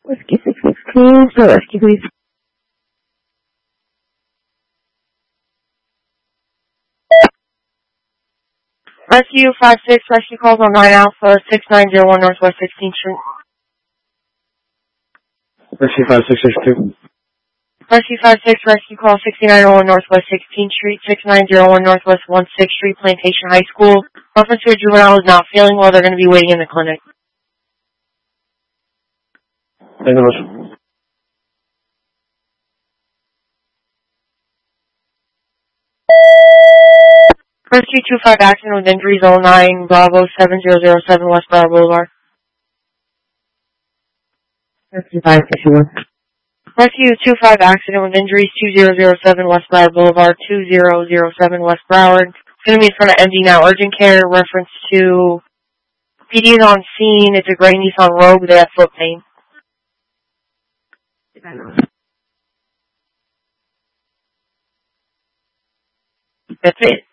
Whiskey 616, so rescue please. Rescue 56, rescue calls on 9 Alpha 6901 Northwest 16th Street. Rescue 5662. Rescue 56, rescue call 6901 Northwest 16th Street, 6901 Northwest 16th Street, Plantation High School. Reference to a juvenile is not feeling well. They're going to be waiting in the clinic. Thank you much. Rescue 25 accident with injuries 09 Bravo 7007 West Broward Boulevard. Rescue 561. Rescue 25 accident with injuries 2007 West Broward Boulevard 2007 West Broward. It's going to be in front of MD Now Urgent Care. Reference to PD is on scene. It's a gray Nissan Rogue. They have foot pain. That's it.